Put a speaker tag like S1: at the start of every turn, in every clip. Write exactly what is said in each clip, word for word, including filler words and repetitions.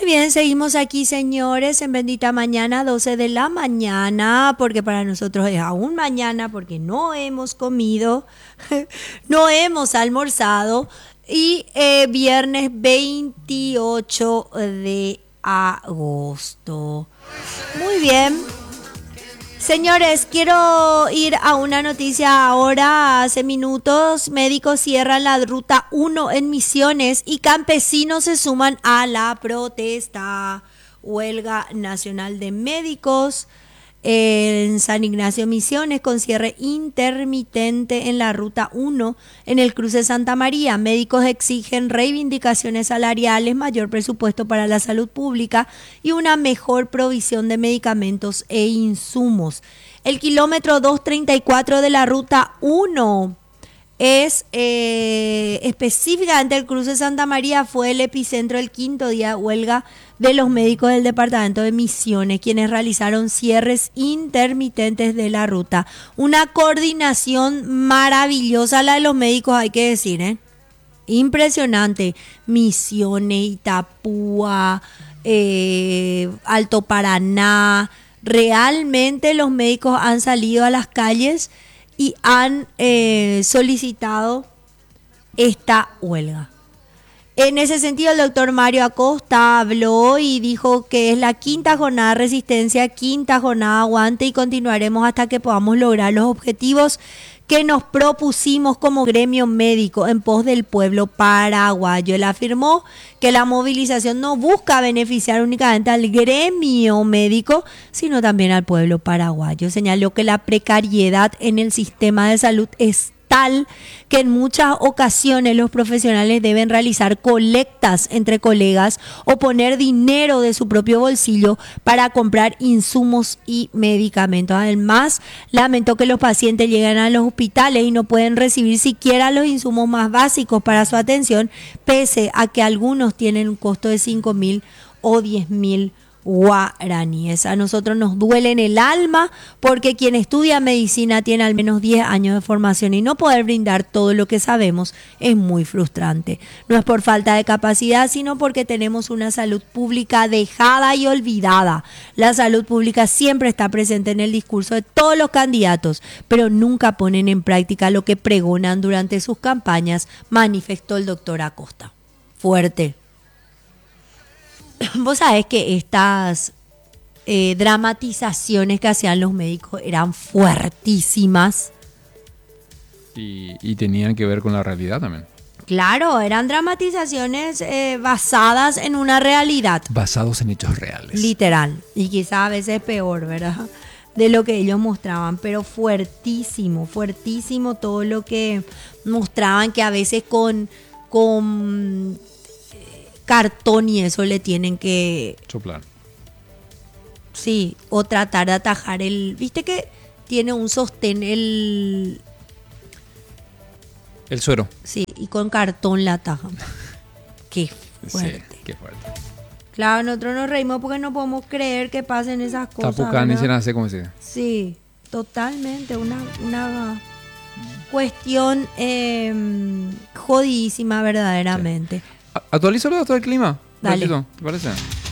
S1: bien, seguimos aquí, señores, en Bendita Mañana, doce de la mañana, porque para nosotros es aún mañana, porque no hemos comido, no hemos almorzado, y eh, viernes veintiocho de agosto. Muy bien. Señores, quiero ir a una noticia ahora. Hace minutos, médicos cierran la ruta uno en Misiones y campesinos se suman a la protesta. Huelga nacional de médicos en San Ignacio Misiones con cierre intermitente en la ruta uno en el cruce Santa María. Médicos exigen reivindicaciones salariales, mayor presupuesto para la salud pública y una mejor provisión de medicamentos e insumos. El kilómetro doscientos treinta y cuatro de la ruta uno es eh, específicamente el cruce Santa María, fue el epicentro del quinto día de huelga de los médicos del departamento de Misiones, quienes realizaron cierres intermitentes de la ruta. Una coordinación maravillosa la de los médicos, hay que decir, ¿eh? Impresionante. Misiones, Itapúa, eh, Alto Paraná. Realmente los médicos han salido a las calles y han eh, solicitado esta huelga. En ese sentido, el doctor Mario Acosta habló y dijo que es la quinta jornada de resistencia, quinta jornada de aguante y continuaremos hasta que podamos lograr los objetivos que nos propusimos como gremio médico en pos del pueblo paraguayo. Él afirmó que la movilización no busca beneficiar únicamente al gremio médico, sino también al pueblo paraguayo. Señaló que la precariedad en el sistema de salud es tal que en muchas ocasiones los profesionales deben realizar colectas entre colegas o poner dinero de su propio bolsillo para comprar insumos y medicamentos. Además, lamentó que los pacientes llegan a los hospitales y no pueden recibir siquiera los insumos más básicos para su atención, pese a que algunos tienen un costo de cinco mil o diez mil guaraníes. A nosotros nos duele en el alma porque quien estudia medicina tiene al menos diez años de formación y no poder brindar todo lo que sabemos es muy frustrante. No es por falta de capacidad, sino porque tenemos una salud pública dejada y olvidada. La salud pública siempre está presente en el discurso de todos los candidatos, pero nunca ponen en práctica lo que pregonan durante sus campañas, manifestó el doctor Acosta. Fuerte. Vos sabés que estas eh, dramatizaciones que hacían los médicos eran fuertísimas.
S2: Y, y tenían que ver con la realidad también.
S1: Claro, eran dramatizaciones eh, basadas en una realidad.
S2: Basados en hechos reales.
S1: Literal. Y quizá a veces peor, ¿verdad? De lo que ellos mostraban. Pero fuertísimo, fuertísimo todo lo que mostraban, que a veces con... con cartón y eso le tienen que
S2: soplar.
S1: Sí, o tratar de atajar el, viste que tiene un sostén el
S2: el suero.
S1: Sí, y con cartón la atajan. Qué fuerte.
S2: Sí, qué fuerte.
S1: Claro, nosotros nos reímos porque no podemos creer que pasen esas cosas.
S2: Tapucán y se nace como se.
S1: Sí, totalmente una una cuestión eh, jodidísima verdaderamente. Sí.
S2: Actualiza los datos del clima.
S1: Dale.
S2: Ratito, ¿te parece?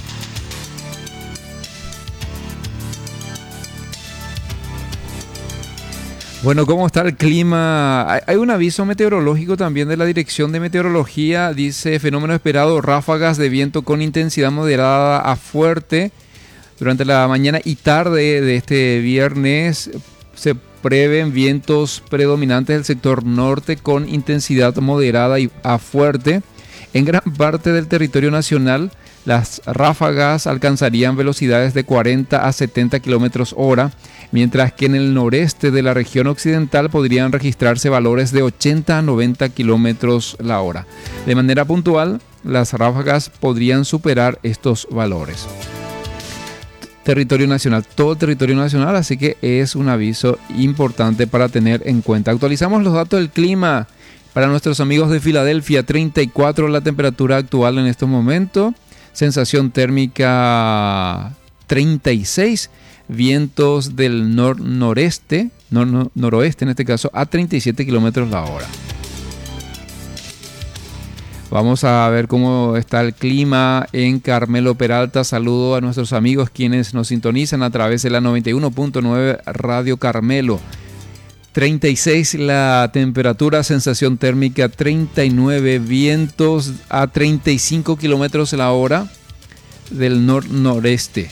S2: Bueno, ¿cómo está el clima? Hay un aviso meteorológico también de la Dirección de Meteorología. Dice, fenómeno esperado, ráfagas de viento con intensidad moderada a fuerte. Durante la mañana y tarde de este viernes se prevén vientos predominantes del sector norte con intensidad moderada y a fuerte. En gran parte del territorio nacional, las ráfagas alcanzarían velocidades de cuarenta a setenta kilómetros hora, mientras que en el noreste de la región occidental podrían registrarse valores de ochenta a noventa kilómetros la hora. De manera puntual, las ráfagas podrían superar estos valores. Territorio nacional, todo el territorio nacional, así que es un aviso importante para tener en cuenta. Actualizamos los datos del clima. Para nuestros amigos de Filadelfia, treinta y cuatro la temperatura actual en estos momentos. Sensación térmica treinta y seis. Vientos del nor-noreste, nor-noroeste en este caso, a treinta y siete kilómetros la hora. Vamos a ver cómo está el clima en Carmelo Peralta. Saludo a nuestros amigos quienes nos sintonizan a través de la noventa y uno punto nueve Radio Carmelo. treinta y seis la temperatura, sensación térmica treinta y nueve, vientos a treinta y cinco kilómetros la hora del nor-noreste.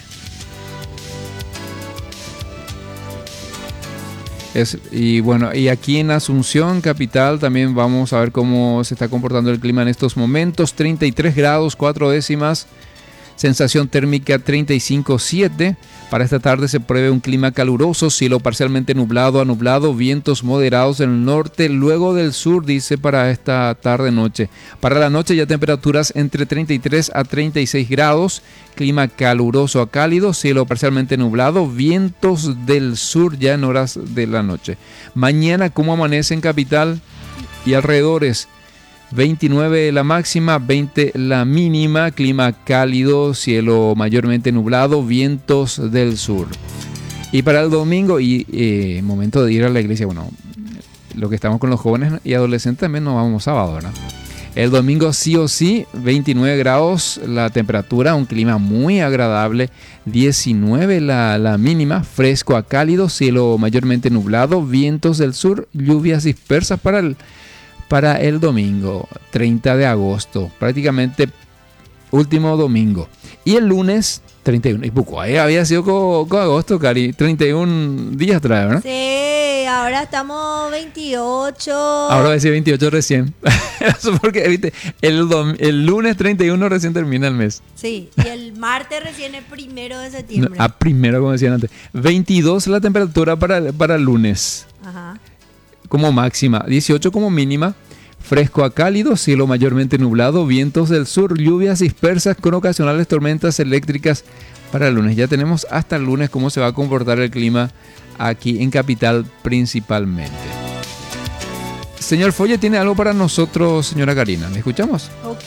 S2: Es, y bueno, y aquí en Asunción, capital, también vamos a ver cómo se está comportando el clima en estos momentos. treinta y tres grados, cuatro décimas, sensación térmica treinta y cinco punto siete. Para esta tarde se prevé un clima caluroso, cielo parcialmente nublado a nublado, vientos moderados en el norte, luego del sur, dice para esta tarde-noche. Para la noche ya temperaturas entre treinta y tres a treinta y seis grados, clima caluroso a cálido, cielo parcialmente nublado, vientos del sur ya en horas de la noche. Mañana, ¿cómo amanece en capital y alrededores? veintinueve la máxima, veinte la mínima, clima cálido, cielo mayormente nublado, vientos del sur. Y para el domingo, y eh, momento de ir a la iglesia, bueno, lo que estamos con los jóvenes y adolescentes también nos vamos sábado, ¿verdad? El domingo sí o sí, veintinueve grados la temperatura, un clima muy agradable, diecinueve la, la mínima, fresco a cálido, cielo mayormente nublado, vientos del sur, lluvias dispersas para el para el domingo, treinta de agosto, prácticamente último domingo. Y el lunes, treinta y uno. Y poco, ahí había sido con, con agosto, Cari, treinta y uno días atrás, ¿verdad?
S1: Sí, ahora estamos veintiocho.
S2: Ahora va a decir veintiocho recién. Eso porque, viste, el, dom- el lunes treinta y uno recién termina el mes.
S1: Sí, y el martes recién es primero de septiembre.
S2: No, a primero, como decían antes. veintidós la temperatura para, para el lunes.
S1: Ajá.
S2: Como máxima, dieciocho como mínima, fresco a cálido, cielo mayormente nublado, vientos del sur, lluvias dispersas con ocasionales tormentas eléctricas para el lunes. Ya tenemos hasta el lunes cómo se va a comportar el clima aquí en Capital principalmente. Señor Folle, ¿tiene algo para nosotros, señora Karina? ¿Le escuchamos?
S1: Ok.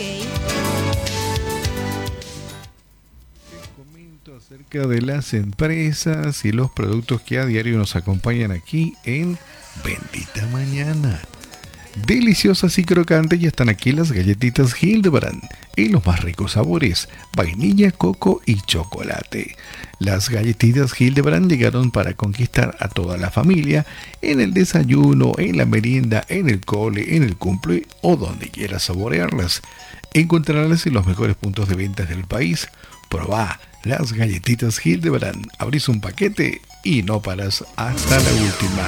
S3: Comento acerca de las empresas y los productos que a diario nos acompañan aquí en Bendita Mañana. Deliciosas y crocantes, ya están aquí las galletitas Hildebrand y los más ricos sabores, vainilla, coco y chocolate. Las galletitas Hildebrand llegaron para conquistar a toda la familia en el desayuno, en la merienda, en el cole, en el cumple o donde quieras saborearlas. Encontrarlas en los mejores puntos de ventas del país. Probá las galletitas Hildebrand, abrís un paquete y no paras hasta la última.